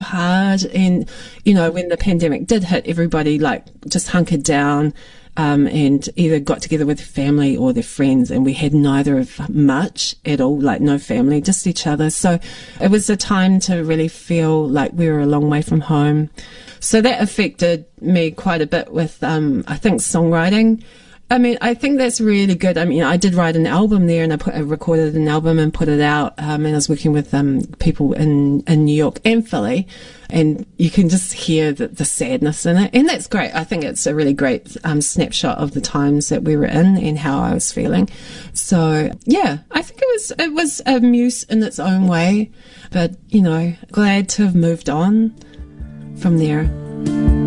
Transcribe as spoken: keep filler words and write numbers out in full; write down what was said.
hard. And, you know, when the pandemic did hit, everybody like just hunkered down, um, and either got together with family or their friends. And we had neither of much at all, like no family, just each other. So it was a time to really feel like we were a long way from home. So that affected me quite a bit with, um, I think, songwriting. I mean, I think that's really good. I mean, I did write an album there, and I, put, I recorded an album and put it out. Um, and I was working with um, people in, in New York and Philly, and you can just hear the, the sadness in it. And that's great. I think it's a really great um, snapshot of the times that we were in and how I was feeling. So, yeah, I think it was it was a muse in its own way, but, you know, glad to have moved on from there.